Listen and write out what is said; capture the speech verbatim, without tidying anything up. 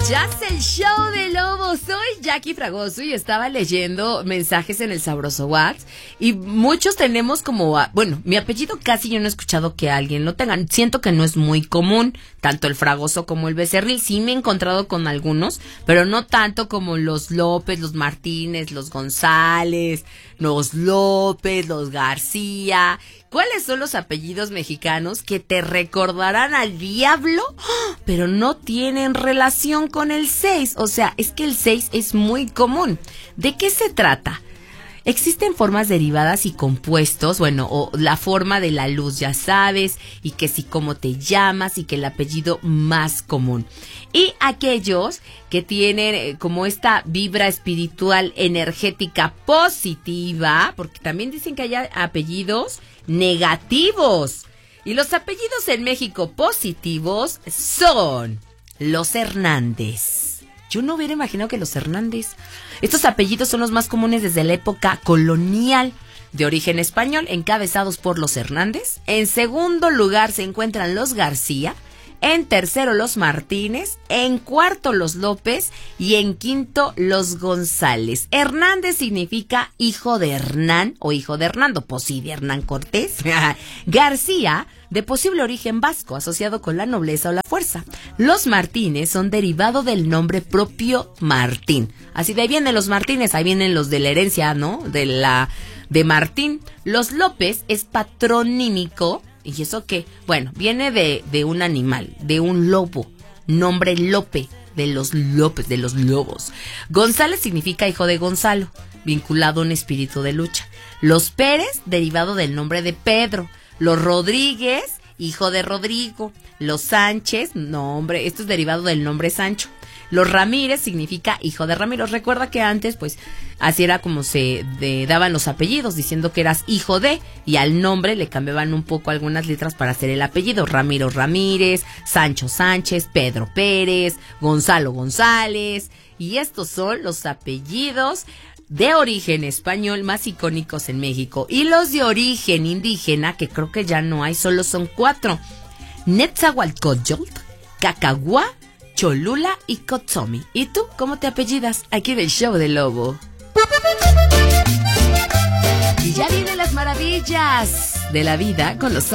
Ya es el show de Lobo. Soy Jackie Fragoso y estaba leyendo mensajes en el Sabroso WhatsApp y muchos tenemos como, bueno, mi apellido casi yo no he escuchado que alguien lo tenga. Siento que no es muy común, tanto el Fragoso como el Becerril. Sí me he encontrado con algunos, pero no tanto como los López, los Martínez, los González, los López, los García. ¿Cuáles son los apellidos mexicanos que te recordarán al diablo, pero no tienen relación con el seis? O sea, es que el seis es muy común. ¿De qué se trata? Existen formas derivadas y compuestos, bueno, o la forma de la luz, ya sabes, y que si cómo te llamas y que el apellido más común. Y aquellos que tienen eh, como esta vibra espiritual energética positiva, porque también dicen que hay apellidos negativos. Y los apellidos en México positivos son los Hernández. Yo no hubiera imaginado que los Hernández. Estos apellidos son los más comunes desde la época colonial, de origen español, encabezados por los Hernández. En segundo lugar se encuentran los García. En tercero los Martínez. En cuarto los López. Y en quinto los González. Hernández significa hijo de Hernán o hijo de Hernando, pues sí, de Hernán Cortés. García, de posible origen vasco, asociado con la nobleza o la fuerza. Los Martínez son derivado del nombre propio Martín. Así de ahí vienen los Martínez, ahí vienen los de la herencia, ¿no? De la de Martín. Los López es patronímico. ¿Y eso qué? Bueno, viene de, de un animal, de un lobo. Nombre Lope, de los López, de los lobos. González significa hijo de Gonzalo, vinculado a un espíritu de lucha. Los Pérez, derivado del nombre de Pedro. Los Rodríguez, hijo de Rodrigo. Los Sánchez, nombre, esto es derivado del nombre Sancho. Los Ramírez significa hijo de Ramiro. Recuerda que antes, pues, así era como se de, daban los apellidos, diciendo que eras hijo de, y al nombre le cambiaban un poco algunas letras para hacer el apellido. Ramiro Ramírez, Sancho Sánchez, Pedro Pérez, Gonzalo González. Y estos son los apellidos de origen español más icónicos en México. Y los de origen indígena, que creo que ya no hay, solo son cuatro: Netzahualcóyotl, Cacahuá, Cholula y Kotzomi. ¿Y tú cómo te apellidas? Aquí en el show de Lobo. Y ya vienen las maravillas de la vida con los